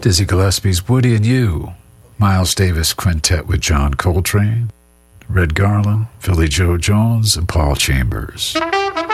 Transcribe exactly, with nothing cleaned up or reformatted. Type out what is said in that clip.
Dizzy Gillespie's Woody and You, Miles Davis Quintet with John Coltrane, Red Garland, Philly Joe Jones, and Paul Chambers.